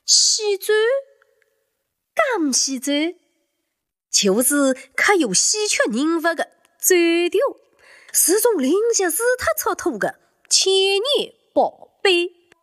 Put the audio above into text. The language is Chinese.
喜钻，讲喜钻，就是刻有稀缺人物的钻条，是从林夕除脱出土的千年宝贝。